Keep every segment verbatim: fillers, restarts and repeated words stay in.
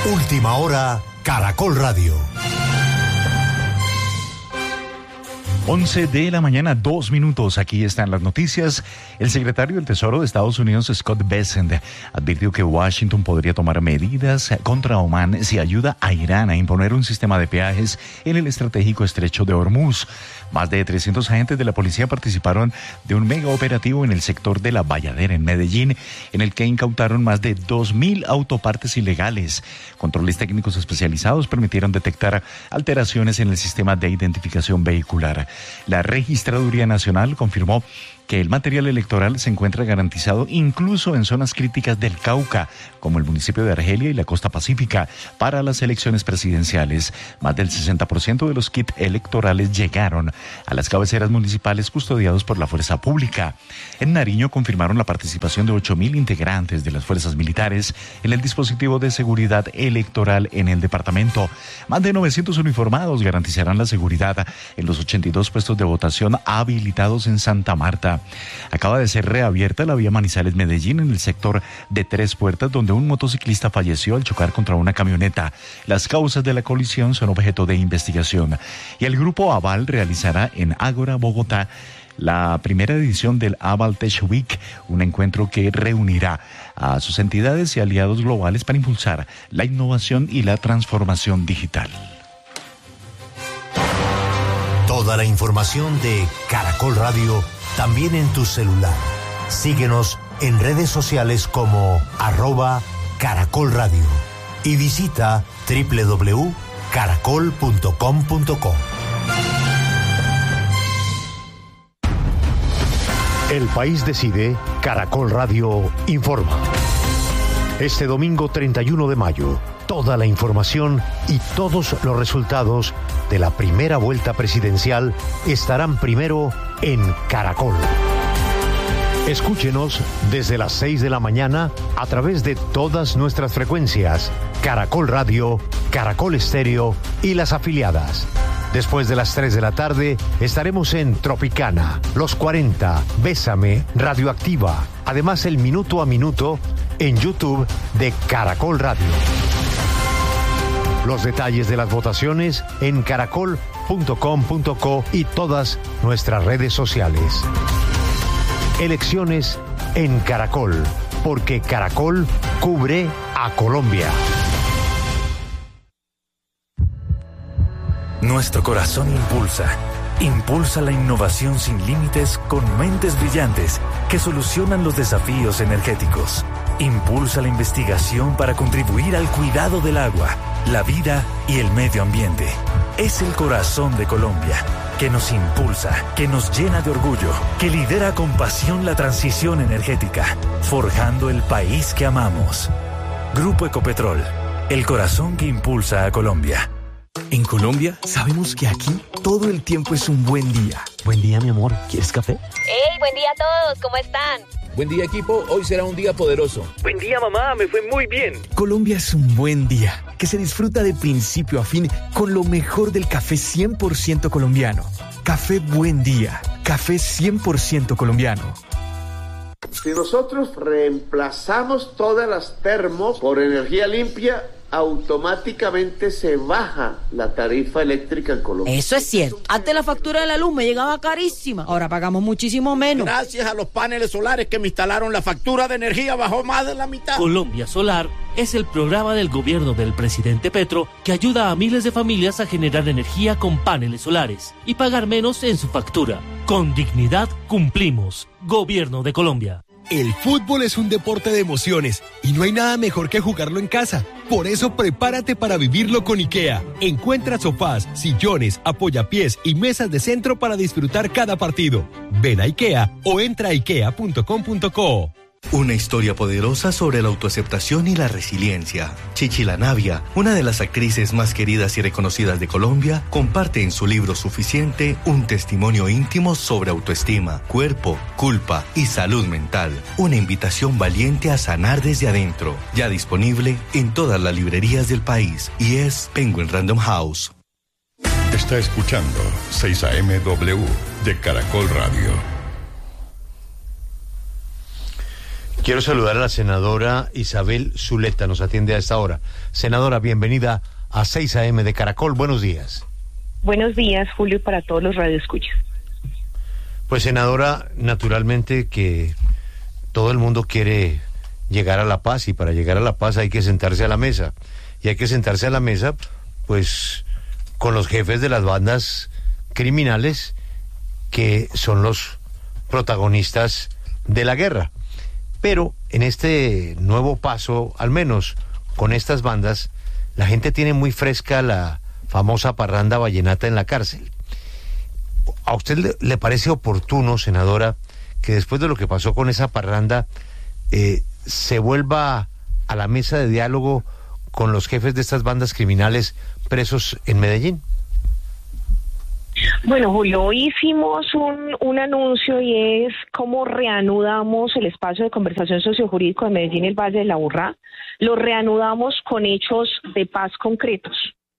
Última hora, Caracol Radio. once de la mañana, dos minutos. Aquí están las noticias. El secretario del Tesoro de Estados Unidos, Scott Bessent, advirtió que Washington podría tomar medidas contra Omán si ayuda a Irán a imponer un sistema de peajes en el estratégico estrecho de Hormuz. Más de trescientos agentes de la policía participaron de un mega operativo en el sector de La Valladera, en Medellín, en el que incautaron más de dos mil autopartes ilegales. Controles técnicos especializados permitieron detectar alteraciones en el sistema de identificación vehicular. La Registraduría Nacional confirmó que el material electoral se encuentra garantizado incluso en zonas críticas del Cauca, como el municipio de Argelia y la costa pacífica, para las elecciones presidenciales. Más del sesenta por ciento de los kits electorales llegaron a las cabeceras municipales custodiados por la fuerza pública. En Nariño confirmaron la participación de ocho mil integrantes de las fuerzas militares en el dispositivo de seguridad electoral en el departamento. Más de novecientos uniformados garantizarán la seguridad en los ochenta y dos puestos de votación habilitados en Santa Marta. Acaba de ser reabierta la vía Manizales-Medellín en el sector de Tres Puertas, donde un motociclista falleció al chocar contra una camioneta. Las causas de la colisión son objeto de investigación. Y el Grupo Aval realizará en Ágora, Bogotá, la primera edición del Aval Tech Week, un encuentro que reunirá a sus entidades y aliados globales para impulsar la innovación y la transformación digital. Toda la información de Caracol Radio también en tu celular. Síguenos en redes sociales como arroba Caracol Radio y visita doble u doble u doble u punto caracol punto com punto co. El país decide, Caracol Radio informa. Este domingo treinta y uno de mayo, toda la información y todos los resultados de la primera vuelta presidencial estarán primero en Caracol. Escúchenos desde las seis de la mañana a través de todas nuestras frecuencias, Caracol Radio, Caracol Estéreo y las afiliadas. Después de las tres de la tarde estaremos en Tropicana, Los cuarenta, Bésame, Radioactiva. Además, el minuto a minuto en YouTube de Caracol Radio. Los detalles de las votaciones en caracol punto com punto co y todas nuestras redes sociales. Elecciones en Caracol, porque Caracol cubre a Colombia. Nuestro corazón impulsa, impulsa la innovación sin límites con mentes brillantes que solucionan los desafíos energéticos. Impulsa la investigación para contribuir al cuidado del agua, la vida y el medio ambiente. Es el corazón de Colombia, que nos impulsa, que nos llena de orgullo, que lidera con pasión la transición energética, forjando el país que amamos. Grupo Ecopetrol, el corazón que impulsa a Colombia. En Colombia sabemos que aquí todo el tiempo es un buen día. Buen día, mi amor. ¿Quieres café? ¡Hey! Buen día a todos. ¿Cómo están? Buen día, equipo. Hoy será un día poderoso. Buen día, mamá. Me fue muy bien. Colombia es un buen día que se disfruta de principio a fin con lo mejor del café cien por ciento colombiano. Café Buen Día. Café cien por ciento colombiano. Si nosotros reemplazamos todas las termos por energía limpia, automáticamente se baja la tarifa eléctrica en Colombia. Eso es cierto. Antes la factura de la luz me llegaba carísima. Ahora pagamos muchísimo menos. Gracias a los paneles solares que me instalaron, la factura de energía bajó más de la mitad. Colombia Solar es el programa del gobierno del presidente Petro que ayuda a miles de familias a generar energía con paneles solares y pagar menos en su factura. Con dignidad cumplimos. Gobierno de Colombia. El fútbol es un deporte de emociones y no hay nada mejor que jugarlo en casa. Por eso prepárate para vivirlo con IKEA. Encuentra sofás, sillones, apoyapiés y mesas de centro para disfrutar cada partido. Ven a IKEA o entra a ikea punto com punto co. Una historia poderosa sobre la autoaceptación y la resiliencia. Chichi La Navia, una de las actrices más queridas y reconocidas de Colombia, comparte en su libro Suficiente un testimonio íntimo sobre autoestima, cuerpo, culpa y salud mental. Una invitación valiente a sanar desde adentro. Ya disponible en todas las librerías del país y es Penguin Random House. Está escuchando seis A M W de Caracol Radio. Quiero saludar a la senadora Isabel Zuleta, nos atiende a esta hora. Senadora, bienvenida a seis a eme de Caracol, buenos días. Buenos días, Julio, para todos los radioescuchas. Pues senadora, naturalmente que todo el mundo quiere llegar a la paz y para llegar a la paz hay que sentarse a la mesa. Y hay que sentarse a la mesa, pues, con los jefes de las bandas criminales que son los protagonistas de la guerra. Pero en este nuevo paso, al menos con estas bandas, la gente tiene muy fresca la famosa parranda vallenata en la cárcel. ¿A usted le, le parece oportuno, senadora, que después de lo que pasó con esa parranda, eh, se vuelva a la mesa de diálogo con los jefes de estas bandas criminales presos en Medellín? Bueno, Julio, hoy hicimos un, un anuncio y es cómo reanudamos el espacio de conversación sociojurídico de Medellín y el Valle de la Aburrá. Lo reanudamos con hechos de paz concretos.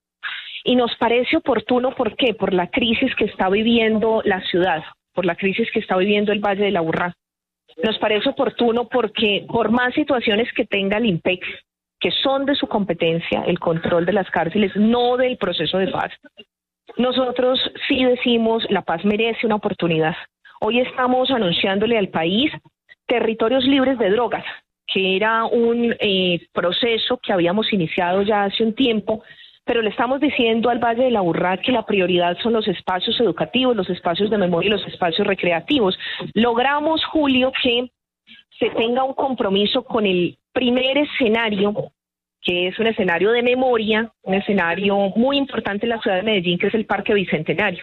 Y nos parece oportuno, ¿por qué? Por la crisis que está viviendo la ciudad, por la crisis que está viviendo el Valle de la Aburrá. Nos parece oportuno porque por más situaciones que tenga el IMPEC, que son de su competencia, el control de las cárceles, no del proceso de paz, nosotros sí decimos la paz merece una oportunidad. Hoy estamos anunciándole al país territorios libres de drogas, que era un eh, proceso que habíamos iniciado ya hace un tiempo, pero le estamos diciendo al Valle de la Aburrá que la prioridad son los espacios educativos, los espacios de memoria y los espacios recreativos. Logramos, Julio, que se tenga un compromiso con el primer escenario, que es un escenario de memoria, un escenario muy importante en la ciudad de Medellín, que es el Parque Bicentenario.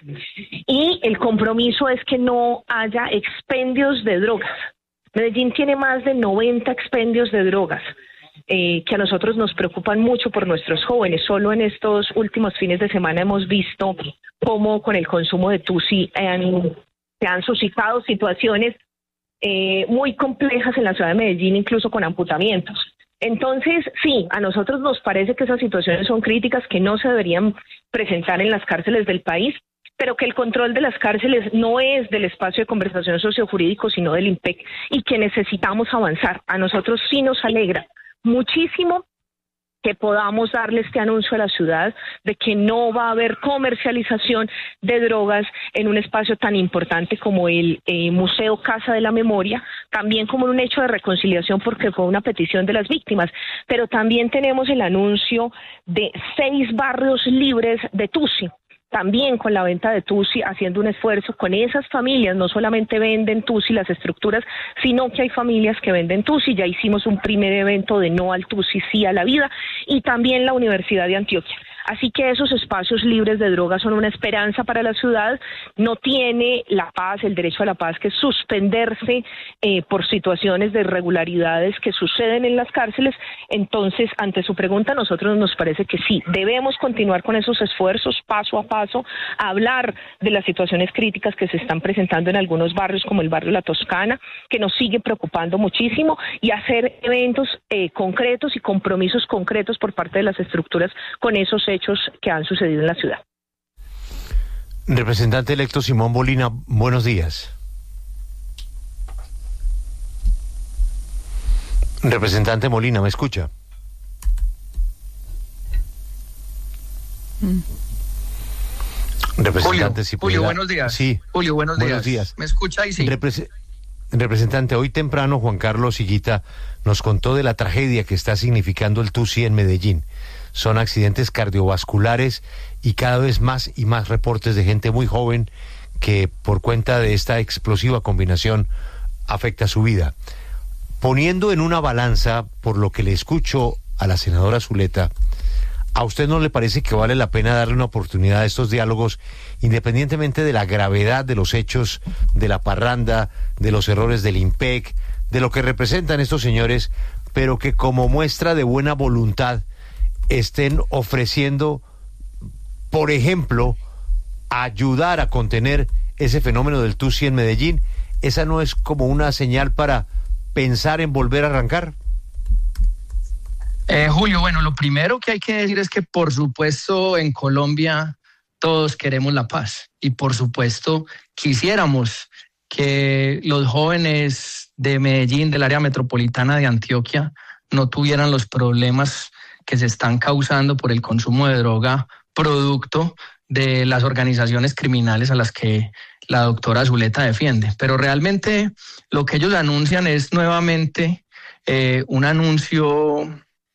Y el compromiso es que no haya expendios de drogas. Medellín tiene más de noventa expendios de drogas, eh, que a nosotros nos preocupan mucho por nuestros jóvenes. Solo en estos últimos fines de semana hemos visto cómo con el consumo de tusi han, se han suscitado situaciones eh, muy complejas en la ciudad de Medellín, incluso con amputamientos. Entonces, sí, a nosotros nos parece que esas situaciones son críticas, que no se deberían presentar en las cárceles del país, pero que el control de las cárceles no es del espacio de conversación sociojurídico, sino del IMPEC, y que necesitamos avanzar. A nosotros sí nos alegra muchísimo que podamos darle este anuncio a la ciudad de que no va a haber comercialización de drogas en un espacio tan importante como el eh, Museo Casa de la Memoria, también como un hecho de reconciliación porque fue una petición de las víctimas, pero también tenemos el anuncio de seis barrios libres de tusi, también con la venta de tusi, haciendo un esfuerzo con esas familias. No solamente venden tusi las estructuras, sino que hay familias que venden tusi. Ya hicimos un primer evento de no al tusi, sí a la vida, y también la Universidad de Antioquia. Así que esos espacios libres de drogas son una esperanza para la ciudad. No tiene la paz, el derecho a la paz, que suspenderse eh, por situaciones de irregularidades que suceden en las cárceles. Entonces, ante su pregunta, a nosotros nos parece que sí, debemos continuar con esos esfuerzos paso a paso, a hablar de las situaciones críticas que se están presentando en algunos barrios, como el barrio La Toscana, que nos sigue preocupando muchísimo, y hacer eventos eh, concretos y compromisos concretos por parte de las estructuras con esos hechos que han sucedido en la ciudad. Representante electo Simón Bolina, buenos días. Representante Molina, ¿me escucha? Mm. Representante, Julio, si Julio, pudiera... buenos días. Sí. Julio, buenos días. Buenos días. ¿Me escucha ahí? Sí. Repres... Representante, hoy temprano Juan Carlos Higuita nos contó de la tragedia que está significando el tusi en Medellín. Son accidentes cardiovasculares y cada vez más y más reportes de gente muy joven que por cuenta de esta explosiva combinación afecta su vida. Poniendo en una balanza, por lo que le escucho a la senadora Zuleta, ¿a usted no le parece que vale la pena darle una oportunidad a estos diálogos, independientemente de la gravedad de los hechos, de la parranda, de los errores del IMPEC, de lo que representan estos señores, pero que como muestra de buena voluntad estén ofreciendo, por ejemplo, ayudar a contener ese fenómeno del tusi en Medellín? ¿Esa no es como una señal para pensar en volver a arrancar? Eh, Julio, bueno, lo primero que hay que decir es que por supuesto en Colombia todos queremos la paz y por supuesto quisiéramos que los jóvenes de Medellín, del área metropolitana de Antioquia, no tuvieran los problemas que se están causando por el consumo de droga producto de las organizaciones criminales a las que la doctora Zuleta defiende. Pero realmente lo que ellos anuncian es nuevamente eh, un anuncio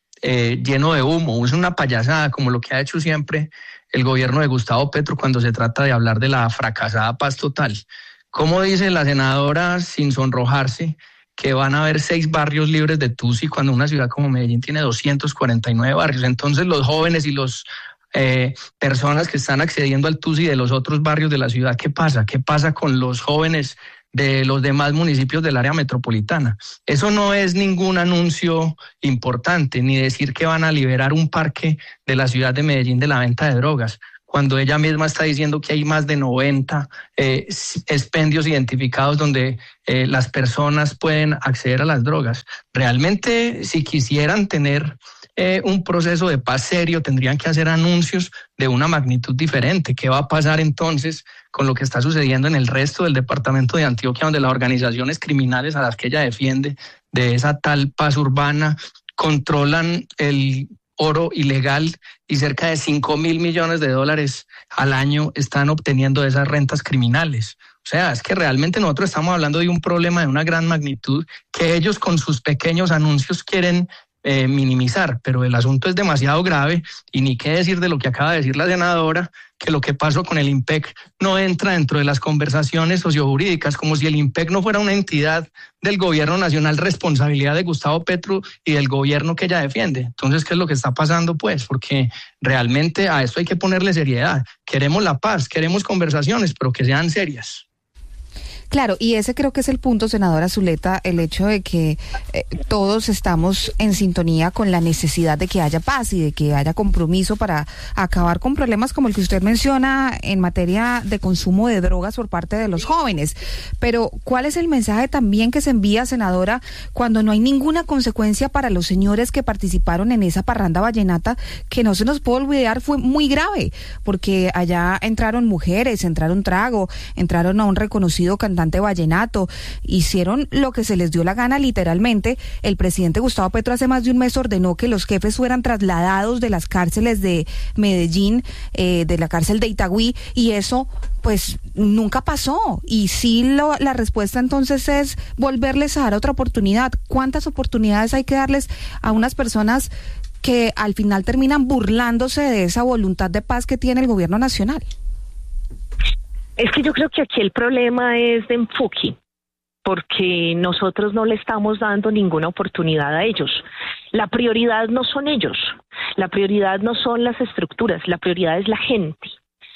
eh, lleno de humo, es una payasada como lo que ha hecho siempre el gobierno de Gustavo Petro cuando se trata de hablar de la fracasada paz total. ¿Cómo dice la senadora, sin sonrojarse, que van a haber seis barrios libres de Tusi cuando una ciudad como Medellín tiene doscientos cuarenta y nueve barrios? Entonces los jóvenes y los eh, personas que están accediendo al Tusi de los otros barrios de la ciudad, ¿qué pasa? ¿Qué pasa con los jóvenes de los demás municipios del área metropolitana? Eso no es ningún anuncio importante, ni decir que van a liberar un parque de la ciudad de Medellín de la venta de drogas, cuando ella misma está diciendo que hay más de noventa eh, expendios identificados donde eh, las personas pueden acceder a las drogas. Realmente, si quisieran tener eh, un proceso de paz serio, tendrían que hacer anuncios de una magnitud diferente. ¿Qué va a pasar entonces con lo que está sucediendo en el resto del departamento de Antioquia, donde las organizaciones criminales a las que ella defiende de esa tal paz urbana controlan el oro ilegal y cerca de cinco mil millones de dólares al año están obteniendo de esas rentas criminales? O sea, es que realmente nosotros estamos hablando de un problema de una gran magnitud que ellos con sus pequeños anuncios quieren eh, minimizar, pero el asunto es demasiado grave y ni qué decir de lo que acaba de decir la senadora, que lo que pasó con el IMPEC no entra dentro de las conversaciones sociojurídicas, como si el IMPEC no fuera una entidad del gobierno nacional, responsabilidad de Gustavo Petro y del gobierno que ella defiende. Entonces, ¿qué es lo que está pasando? Pues, porque realmente a esto hay que ponerle seriedad. Queremos la paz, queremos conversaciones, pero que sean serias. Claro, y ese creo que es el punto, senadora Zuleta, el hecho de que eh, todos estamos en sintonía con la necesidad de que haya paz y de que haya compromiso para acabar con problemas como el que usted menciona en materia de consumo de drogas por parte de los jóvenes. Pero, ¿cuál es el mensaje también que se envía, senadora, cuando no hay ninguna consecuencia para los señores que participaron en esa parranda vallenata, que no se nos puede olvidar fue muy grave? Porque allá entraron mujeres, entraron trago, entraron a un reconocido cantante vallenato, hicieron lo que se les dio la gana literalmente. El presidente Gustavo Petro hace más de un mes ordenó que los jefes fueran trasladados de las cárceles de Medellín, eh, de la cárcel de Itagüí, y eso pues nunca pasó. Y sí, lo, la respuesta entonces es volverles a dar otra oportunidad. ¿Cuántas oportunidades hay que darles a unas personas que al final terminan burlándose de esa voluntad de paz que tiene el gobierno nacional? Es que yo creo que aquí el problema es de enfoque, porque nosotros no le estamos dando ninguna oportunidad a ellos. La prioridad no son ellos, la prioridad no son las estructuras, la prioridad es la gente.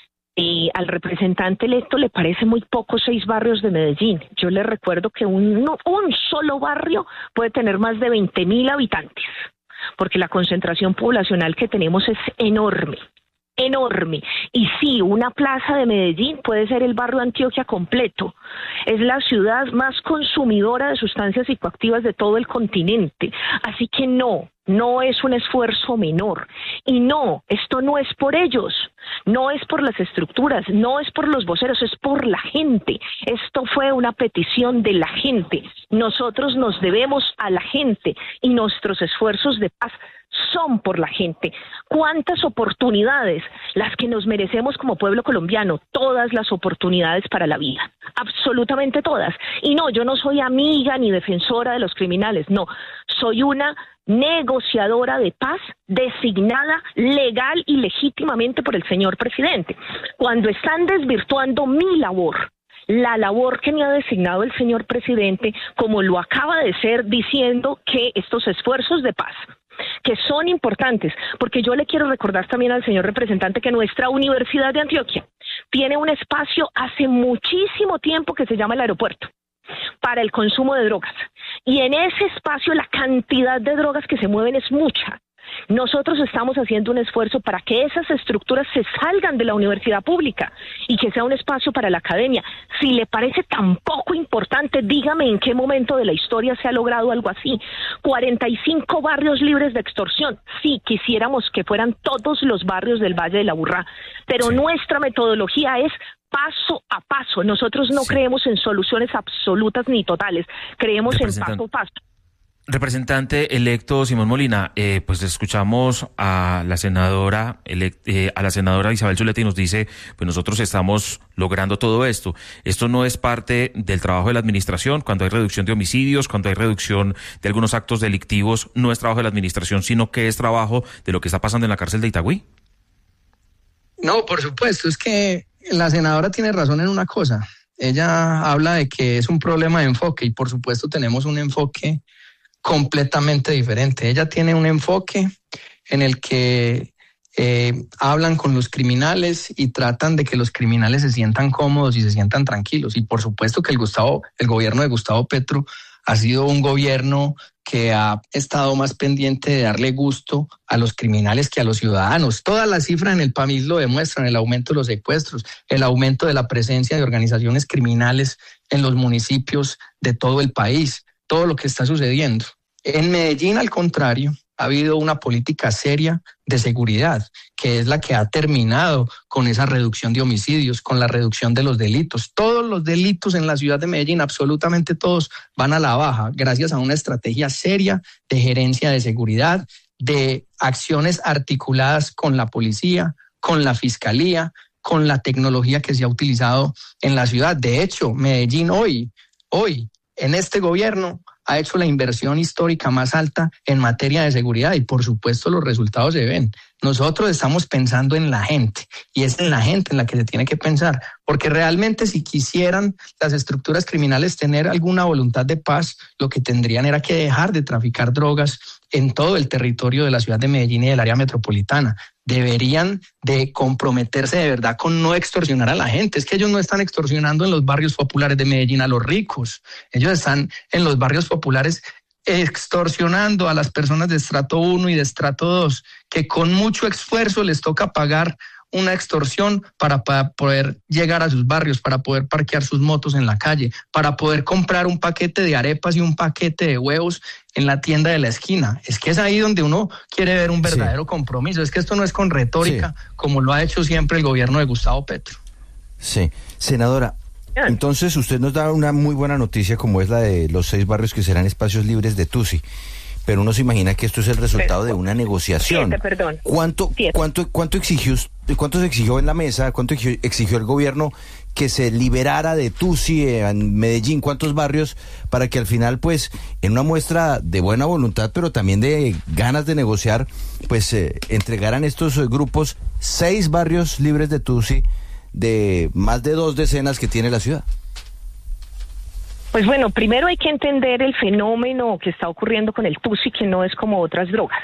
Y al representante electo le parece muy poco seis barrios de Medellín. Yo le recuerdo que un, no, un solo barrio puede tener más de veinte mil habitantes, porque la concentración poblacional que tenemos es enorme. enorme. Y sí, una plaza de Medellín puede ser el barrio Antioquia completo. Es la ciudad más consumidora de sustancias psicoactivas de todo el continente. Así que no, no es un esfuerzo menor. Y no, esto no es por ellos, no es por las estructuras, no es por los voceros, es por la gente. Esto fue una petición de la gente. Nosotros nos debemos a la gente y nuestros esfuerzos de paz son por la gente. ¿Cuántas oportunidades? Las que nos merecemos como pueblo colombiano, todas las oportunidades para la vida, absolutamente todas. Y no, yo no soy amiga ni defensora de los criminales, no, soy una negociadora de paz designada legal y legítimamente por el señor presidente. Cuando están desvirtuando mi labor, la labor que me ha designado el señor presidente, como lo acaba de ser diciendo que estos esfuerzos de paz, que son importantes, porque yo le quiero recordar también al señor representante que nuestra Universidad de Antioquia tiene un espacio hace muchísimo tiempo que se llama el aeropuerto para el consumo de drogas, y en ese espacio la cantidad de drogas que se mueven es mucha. Nosotros estamos haciendo un esfuerzo para que esas estructuras se salgan de la universidad pública y que sea un espacio para la academia. Si le parece tan poco importante, dígame en qué momento de la historia se ha logrado algo así. cuarenta y cinco barrios libres de extorsión. Sí, quisiéramos que fueran todos los barrios del Valle de la Aburrá, pero sí, nuestra metodología es paso a paso. Nosotros no sí. creemos en soluciones absolutas ni totales, creemos en paso a paso. Representante electo Simón Molina, eh, pues escuchamos a la senadora elect, eh, a la senadora Isabel Zuleta y nos dice, pues nosotros estamos logrando todo esto. Esto no es parte del trabajo de la administración. Cuando hay reducción de homicidios, cuando hay reducción de algunos actos delictivos, no es trabajo de la administración, sino que es trabajo de lo que está pasando en la cárcel de Itagüí. No, por supuesto, es que la senadora tiene razón en una cosa. Ella habla de que es un problema de enfoque y por supuesto tenemos un enfoque completamente diferente. Ella tiene un enfoque en el que eh, hablan con los criminales y tratan de que los criminales se sientan cómodos y se sientan tranquilos. Y por supuesto que el Gustavo, el gobierno de Gustavo Petro ha sido un gobierno que ha estado más pendiente de darle gusto a los criminales que a los ciudadanos. Todas las cifras en el P A M I S lo demuestran, el aumento de los secuestros, el aumento de la presencia de organizaciones criminales en los municipios de todo el país. Todo lo que está sucediendo. En Medellín, al contrario, ha habido una política seria de seguridad, que es la que ha terminado con esa reducción de homicidios, con la reducción de los delitos. Todos los delitos en la ciudad de Medellín, absolutamente todos, van a la baja, gracias a una estrategia seria de gerencia de seguridad, de acciones articuladas con la policía, con la fiscalía, con la tecnología que se ha utilizado en la ciudad. De hecho, Medellín hoy, hoy, en este gobierno ha hecho la inversión histórica más alta en materia de seguridad y por supuesto los resultados se ven. Nosotros estamos pensando en la gente y es en la gente en la que se tiene que pensar, porque realmente si quisieran las estructuras criminales tener alguna voluntad de paz, lo que tendrían era que dejar de traficar drogas en todo el territorio de la ciudad de Medellín y del área metropolitana. Deberían de comprometerse de verdad con no extorsionar a la gente. Es que ellos no están extorsionando en los barrios populares de Medellín a los ricos. Ellos están en los barrios populares extorsionando a las personas de estrato uno y de estrato dos, que con mucho esfuerzo les toca pagar una extorsión para, para poder llegar a sus barrios, para poder parquear sus motos en la calle, para poder comprar un paquete de arepas y un paquete de huevos en la tienda de la esquina. Es que es ahí donde uno quiere ver un verdadero sí. compromiso. Es que esto no es con retórica, sí. como lo ha hecho siempre el gobierno de Gustavo Petro. Sí, senadora, entonces usted nos da una muy buena noticia como es la de los seis barrios que serán espacios libres de Tusi. Pero uno se imagina que esto es el resultado perdón. de una negociación. Siete, perdón. ¿Cuánto, Siete. cuánto, cuánto exigió, cuánto se exigió en la mesa, cuánto exigió, exigió el gobierno que se liberara de Tusi en Medellín? ¿Cuántos barrios para que al final, pues, en una muestra de buena voluntad, pero también de ganas de negociar, pues, eh, entregaran estos eh, grupos seis barrios libres de Tusi de más de dos decenas que tiene la ciudad? Pues bueno, primero hay que entender el fenómeno que está ocurriendo con el Tusi, que no es como otras drogas.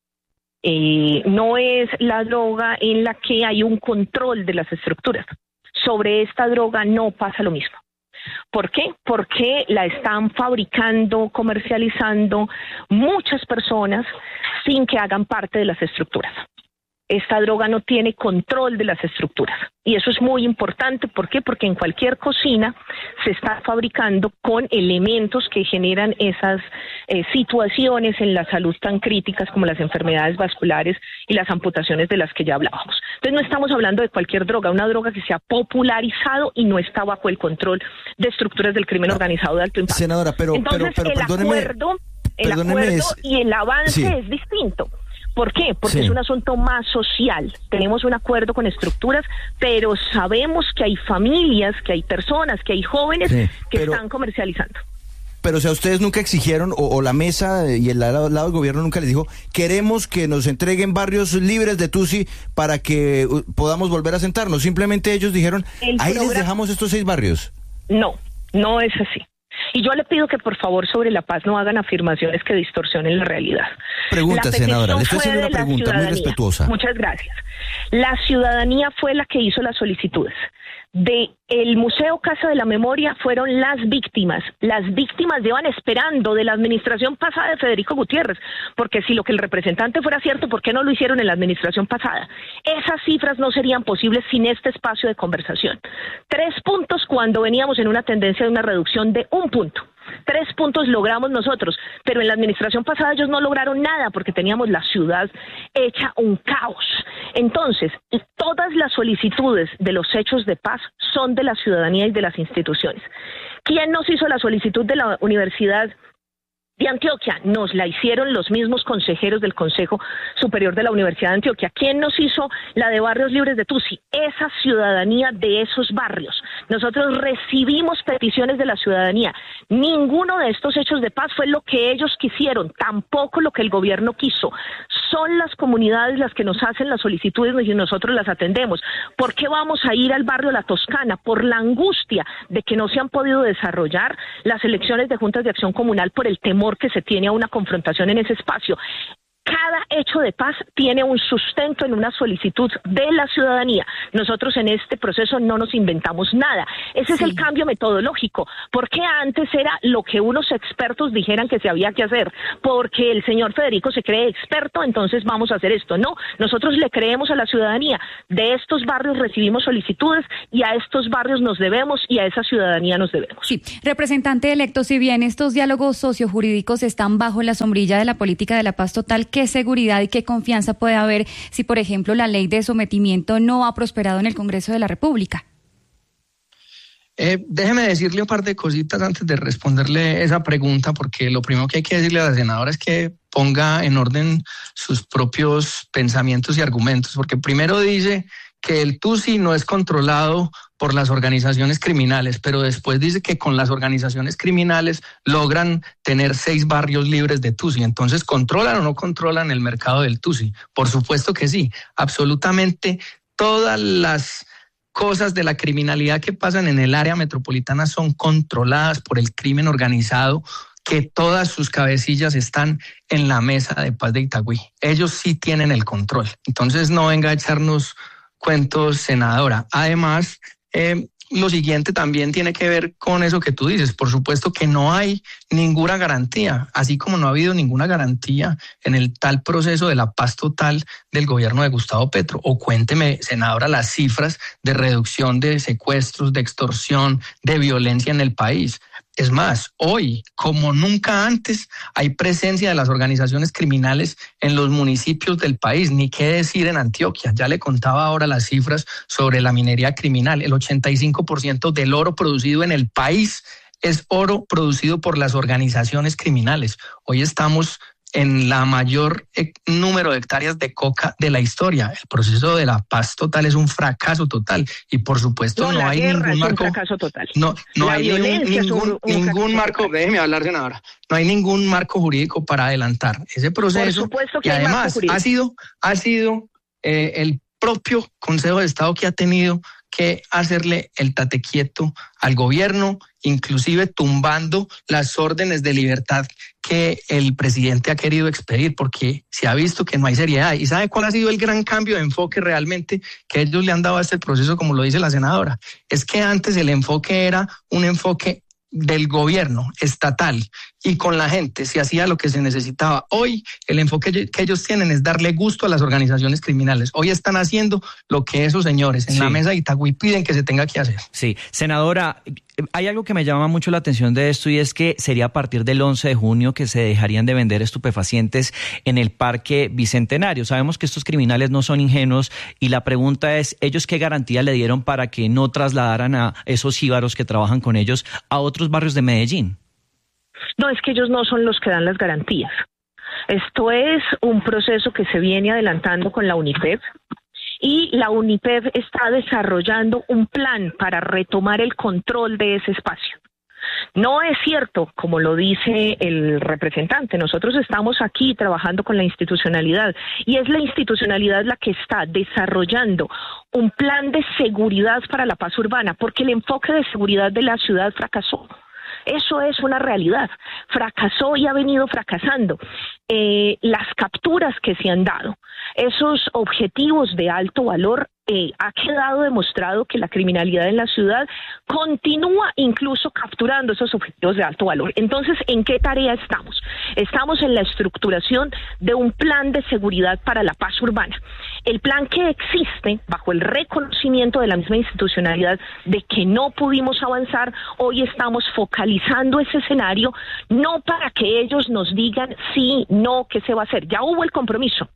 Eh, no es la droga en la que hay un control de las estructuras. Sobre esta droga no pasa lo mismo. ¿Por qué? Porque la están fabricando, comercializando muchas personas sin que hagan parte de las estructuras. Esta droga no tiene control de las estructuras. Y eso es muy importante. ¿Por qué? Porque en cualquier cocina se está fabricando con elementos que generan esas eh, situaciones en la salud tan críticas como las enfermedades vasculares y las amputaciones de las que ya hablábamos. Entonces no estamos hablando de cualquier droga, una droga que se ha popularizado y no está bajo el control de estructuras del crimen organizado de alto impacto. Senadora, pero, Entonces, pero, pero el perdóneme, acuerdo, el perdóneme acuerdo es, y el avance sí. es distinto. ¿Por qué? Porque sí. es un asunto más social. Tenemos un acuerdo con estructuras, pero sabemos que hay familias, que hay personas, que hay jóvenes sí, que pero, están comercializando. Pero o sea, ustedes nunca exigieron, o, o la mesa y el lado, lado del gobierno nunca les dijo, queremos que nos entreguen barrios libres de Tusi para que uh, podamos volver a sentarnos. Simplemente ellos dijeron, el ahí programa... les dejamos estos seis barrios. No, no es así. Y yo le pido que por favor sobre la paz no hagan afirmaciones que distorsionen la realidad. Pregunta, senadora, le estoy haciendo una pregunta muy respetuosa. Muchas gracias. La ciudadanía fue la que hizo las solicitudes. De el Museo Casa de la Memoria fueron las víctimas. Las víctimas llevan esperando de la administración pasada de Federico Gutiérrez, porque si lo que el representante fuera cierto, ¿por qué no lo hicieron en la administración pasada? Esas cifras no serían posibles sin este espacio de conversación. Tres puntos cuando veníamos en una tendencia de una reducción de un punto. Tres puntos logramos nosotros, pero en la administración pasada ellos no lograron nada porque teníamos la ciudad hecha un caos. Entonces, todas las solicitudes de los hechos de paz son de la ciudadanía y de las instituciones. ¿Quién nos hizo la solicitud de la Universidad de Antioquia? Nos la hicieron los mismos consejeros del Consejo Superior de la Universidad de Antioquia. ¿Quién nos hizo la de Barrios Libres de Tusi? Esa ciudadanía de esos barrios. Nosotros recibimos peticiones de la ciudadanía. Ninguno de estos hechos de paz fue lo que ellos quisieron, tampoco lo que el gobierno quiso. Son las comunidades las que nos hacen las solicitudes y nosotros las atendemos. ¿Por qué vamos a ir al barrio La Toscana? Por la angustia de que no se han podido desarrollar las elecciones de juntas de acción comunal por el temor que se tiene a una confrontación en ese espacio. Cada hecho de paz tiene un sustento en una solicitud de la ciudadanía. Nosotros en este proceso no nos inventamos nada. Ese sí. es el cambio metodológico. Porque antes era lo que unos expertos dijeran que se había que hacer. Porque el señor Federico se cree experto, entonces vamos a hacer esto. No, nosotros le creemos a la ciudadanía. De estos barrios recibimos solicitudes y a estos barrios nos debemos y a esa ciudadanía nos debemos. Sí, representante electo, si bien estos diálogos sociojurídicos están bajo la sombrilla de la política de la paz total, ¿qué seguridad y qué confianza puede haber si, por ejemplo, la ley de sometimiento no ha prosperado en el Congreso de la República? Eh, déjeme decirle un par de cositas antes de responderle esa pregunta, porque lo primero que hay que decirle a la senadora es que ponga en orden sus propios pensamientos y argumentos, porque primero dice que el Tusi no es controlado por las organizaciones criminales, pero después dice que con las organizaciones criminales logran tener seis barrios libres de Tusi. Entonces, ¿controlan o no controlan el mercado del Tusi? Por supuesto que sí. Absolutamente todas las cosas de la criminalidad que pasan en el área metropolitana son controladas por el crimen organizado, que todas sus cabecillas están en la mesa de paz de Itagüí. Ellos sí tienen el control. Entonces, no venga a echarnos cuentos, senadora. Además, eh, lo siguiente también tiene que ver con eso que tú dices. Por supuesto que no hay ninguna garantía, así como no ha habido ninguna garantía en el tal proceso de la paz total del gobierno de Gustavo Petro. O cuénteme, senadora, las cifras de reducción de secuestros, de extorsión, de violencia en el país. Es más, hoy, como nunca antes, hay presencia de las organizaciones criminales en los municipios del país, ni qué decir en Antioquia. Ya le contaba ahora las cifras sobre la minería criminal. El ochenta y cinco por ciento del oro producido en el país es oro producido por las organizaciones criminales. Hoy estamos en la mayor número de hectáreas de coca de la historia. El proceso de la paz total es un fracaso total y por supuesto no, no hay ningún marco. Un fracaso total. No, no hay ningún, ningún, un, un ningún marco. Total. Déjeme hablar, senadora. No hay ningún marco jurídico para adelantar ese proceso. Por supuesto que y hay además marco ha sido, ha sido eh, el propio Consejo de Estado que ha tenido que hacerle el tate quieto al gobierno, inclusive tumbando las órdenes de libertad que el presidente ha querido expedir, porque se ha visto que no hay seriedad. ¿Y sabe cuál ha sido el gran cambio de enfoque realmente que ellos le han dado a este proceso, como lo dice la senadora? Es que antes el enfoque era un enfoque del gobierno estatal y con la gente se hacía lo que se necesitaba. Hoy el enfoque que ellos tienen es darle gusto a las organizaciones criminales. Hoy están haciendo lo que esos señores en sí. la mesa de Itagüí piden que se tenga que hacer. Sí, senadora, hay algo que me llama mucho la atención de esto y es que sería a partir del once de junio que se dejarían de vender estupefacientes en el Parque Bicentenario. Sabemos que estos criminales no son ingenuos y la pregunta es, ¿ellos qué garantía le dieron para que no trasladaran a esos jíbaros que trabajan con ellos a otros barrios de Medellín? No, es que ellos no son los que dan las garantías. Esto es un proceso que se viene adelantando con la UNIPEV y la UNIPEV está desarrollando un plan para retomar el control de ese espacio. No es cierto, como lo dice el representante, nosotros estamos aquí trabajando con la institucionalidad y es la institucionalidad la que está desarrollando un plan de seguridad para la paz urbana, porque el enfoque de seguridad de la ciudad fracasó. Eso es una realidad, fracasó y ha venido fracasando. Eh, las capturas que se han dado, esos objetivos de alto valor, eh, ha quedado demostrado que la criminalidad en la ciudad continúa incluso capturando esos objetivos de alto valor. Entonces, ¿en qué tarea estamos? Estamos en la estructuración de un plan de seguridad para la paz urbana. El plan que existe, bajo el reconocimiento de la misma institucionalidad de que no pudimos avanzar, hoy estamos focalizando ese escenario, no para que ellos nos digan sí, no, qué se va a hacer. Ya hubo el compromiso.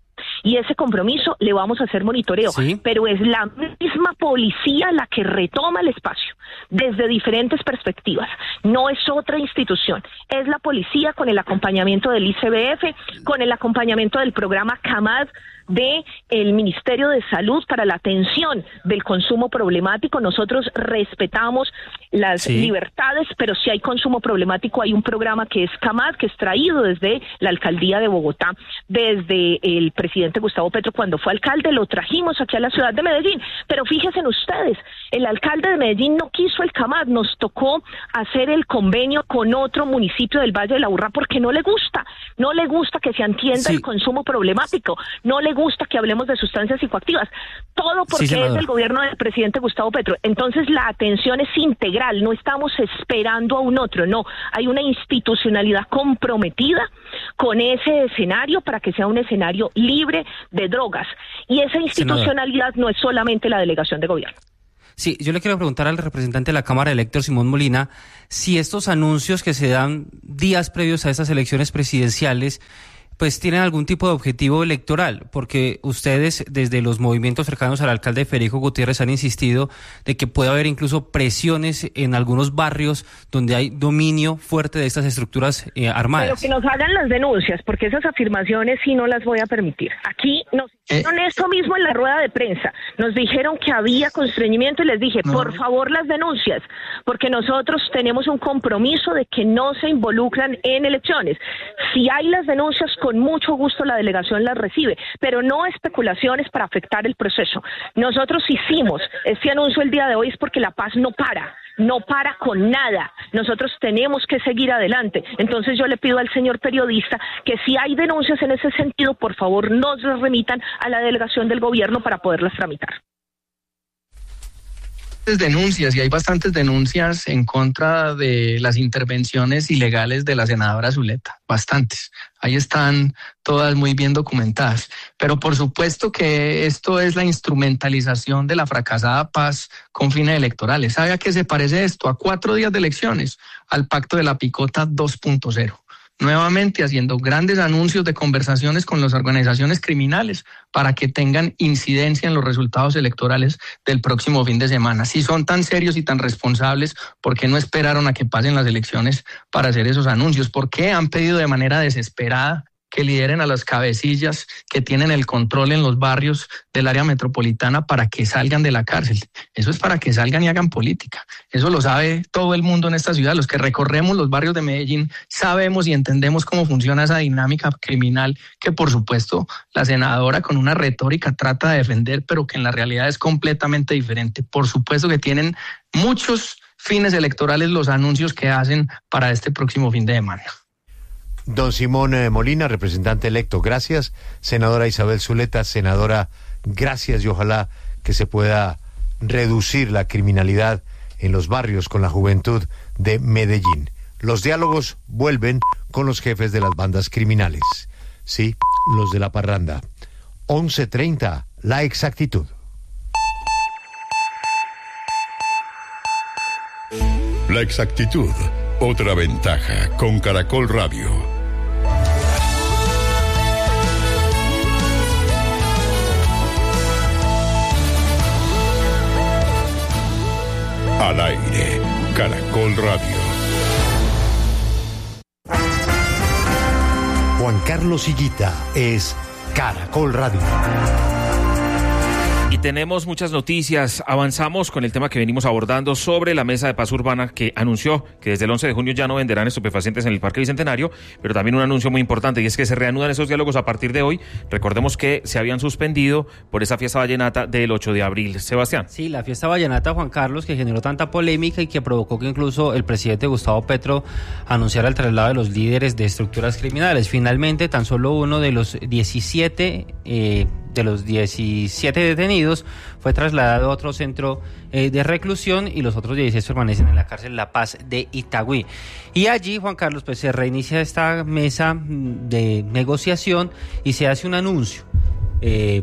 y ese compromiso le vamos a hacer monitoreo, ¿sí? Pero es la misma policía la que retoma el espacio desde diferentes perspectivas, no es otra institución, es la policía con el acompañamiento del I C B F, con el acompañamiento del programa CAMAD de el Ministerio de Salud para la atención del consumo problemático. Nosotros respetamos las sí. libertades, pero si hay consumo problemático hay un programa que es CAMAD, que es traído desde la Alcaldía de Bogotá, desde el presidente Gustavo Petro cuando fue alcalde, lo trajimos aquí a la ciudad de Medellín, pero fíjense ustedes, el alcalde de Medellín no quiso el CAMAD, nos tocó hacer el convenio con otro municipio del Valle de la Aburrá porque no le gusta, no le gusta que se atienda sí. el consumo problemático, no le gusta que hablemos de sustancias psicoactivas, todo porque sí, es del gobierno del presidente Gustavo Petro. Entonces la atención es integral, no estamos esperando a un otro, no, hay una institucionalidad comprometida con ese escenario para que sea un escenario libre de drogas, y esa institucionalidad Senador. no es solamente la delegación de gobierno. Sí, yo le quiero preguntar al representante de la Cámara de Héctor Simón Molina si estos anuncios que se dan días previos a estas elecciones presidenciales pues tienen algún tipo de objetivo electoral, porque ustedes desde los movimientos cercanos al alcalde Federico Gutiérrez han insistido de que puede haber incluso presiones en algunos barrios donde hay dominio fuerte de estas estructuras eh, armadas. Pero que nos hagan las denuncias, porque esas afirmaciones sí no las voy a permitir. Aquí nos hicieron eh. esto mismo en la rueda de prensa, nos dijeron que había constreñimiento y les dije, no. por favor las denuncias, porque nosotros tenemos un compromiso de que no se involucran en elecciones. Si hay las denuncias, con mucho gusto la delegación las recibe, pero no especulaciones para afectar el proceso. Nosotros hicimos este anuncio el día de hoy es porque la paz no para, no para con nada. Nosotros tenemos que seguir adelante. Entonces yo le pido al señor periodista que si hay denuncias en ese sentido, por favor nos las remitan a la delegación del gobierno para poderlas tramitar. Denuncias y hay bastantes denuncias en contra de las intervenciones ilegales de la senadora Zuleta, bastantes. Ahí están todas muy bien documentadas. Pero por supuesto que esto es la instrumentalización de la fracasada paz con fines electorales. ¿Sabe a qué se parece esto? A cuatro días de elecciones, al pacto de la picota dos punto cero. Nuevamente haciendo grandes anuncios de conversaciones con las organizaciones criminales para que tengan incidencia en los resultados electorales del próximo fin de semana. Si son tan serios y tan responsables, ¿por qué no esperaron a que pasen las elecciones para hacer esos anuncios? ¿Por qué han pedido de manera desesperada que lideren a las cabecillas que tienen el control en los barrios del área metropolitana para que salgan de la cárcel? Eso es para que salgan y hagan política. Eso lo sabe todo el mundo en esta ciudad. Los que recorremos los barrios de Medellín sabemos y entendemos cómo funciona esa dinámica criminal que, por supuesto, la senadora con una retórica trata de defender, pero que en la realidad es completamente diferente. Por supuesto que tienen muchos fines electorales los anuncios que hacen para este próximo fin de semana. Don Simón eh, Molina, representante electo, gracias. Senadora Isabel Zuleta, senadora, gracias, y ojalá que se pueda reducir la criminalidad en los barrios con la juventud de Medellín. Los diálogos vuelven con los jefes de las bandas criminales, sí, los de la parranda. once treinta, La Exactitud. La Exactitud, otra ventaja con Caracol Radio. Al aire, Caracol Radio. Juan Carlos Higuita es Caracol Radio. Y tenemos muchas noticias. Avanzamos con el tema que venimos abordando sobre la Mesa de Paz Urbana, que anunció que desde el once de junio ya no venderán estupefacientes en el Parque Bicentenario, pero también un anuncio muy importante, y es que se reanudan esos diálogos a partir de hoy. Recordemos que se habían suspendido por esa fiesta vallenata del ocho de abril. Sebastián. Sí, la fiesta vallenata, Juan Carlos, que generó tanta polémica y que provocó que incluso el presidente Gustavo Petro anunciara el traslado de los líderes de estructuras criminales. Finalmente, tan solo uno de los diecisiete... Eh, de los diecisiete detenidos fue trasladado a otro centro eh, de reclusión, y los otros dieciséis permanecen en la cárcel La Paz de Itagüí. Y allí, Juan Carlos, pues se reinicia esta mesa de negociación y se hace un anuncio. Eh,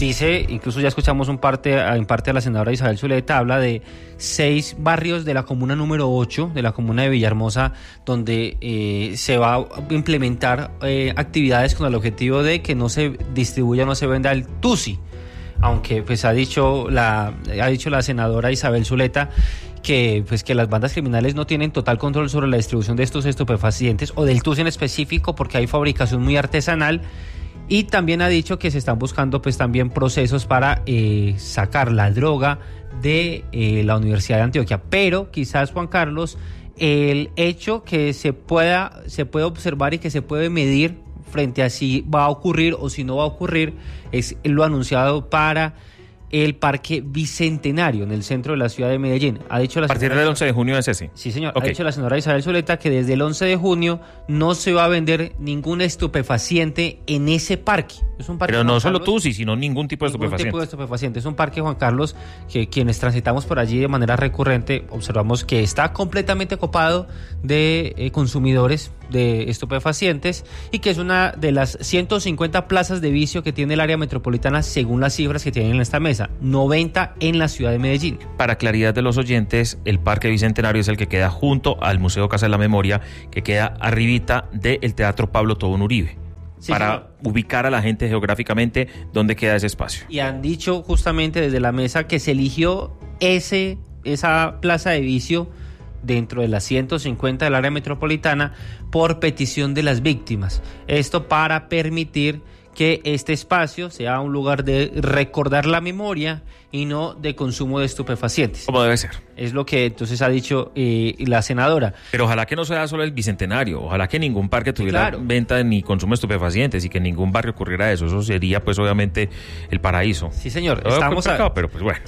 dice, incluso ya escuchamos un parte, en parte a la senadora Isabel Zuleta, habla de seis barrios de la comuna número ocho, de la comuna de Villahermosa, donde eh, se va a implementar eh, actividades con el objetivo de que no se distribuya, no se venda el tusi. Aunque pues ha dicho la ha dicho la senadora Isabel Zuleta que pues que las bandas criminales no tienen total control sobre la distribución de estos estupefacientes o del tusi en específico, porque hay fabricación muy artesanal, y también ha dicho que se están buscando pues también procesos para eh, sacar la droga de eh, la Universidad de Antioquia. Pero quizás, Juan Carlos, el hecho que se pueda se puede observar y que se puede medir frente a si va a ocurrir o si no va a ocurrir es lo anunciado para el Parque Bicentenario en el centro de la ciudad de Medellín. Ha dicho la a partir señora, del once de junio es ese. Sí, señor. Okay. Ha dicho la señora Isabel Zuleta que desde el once de junio no se va a vender ningún estupefaciente en ese parque. Es un parque, pero no Juan solo Carlos, tusi, sino ningún tipo de ningún estupefaciente. tipo de estupefaciente. Es un parque, Juan Carlos, que quienes transitamos por allí de manera recurrente observamos que está completamente copado de eh, consumidores de estupefacientes, y que es una de las ciento cincuenta plazas de vicio que tiene el área metropolitana según las cifras que tienen en esta mesa, noventa en la ciudad de Medellín. Para claridad de los oyentes, el Parque Bicentenario es el que queda junto al Museo Casa de la Memoria, que queda arribita del Teatro Pablo Tobón Uribe. Sí, para señor. Ubicar a la gente geográficamente dónde queda ese espacio. Y han dicho justamente desde la mesa que se eligió ese esa plaza de vicio dentro de las ciento cincuenta del área metropolitana por petición de las víctimas. Esto para permitir que este espacio sea un lugar de recordar la memoria y no de consumo de estupefacientes. Como debe ser. Es lo que entonces ha dicho eh, la senadora. Pero ojalá que no sea solo el Bicentenario, ojalá que ningún parque tuviera sí, claro. venta ni consumo de estupefacientes y que en ningún barrio ocurriera eso. Eso sería pues obviamente el paraíso. Sí, señor. Todo Estamos complicado, a... pero pues bueno.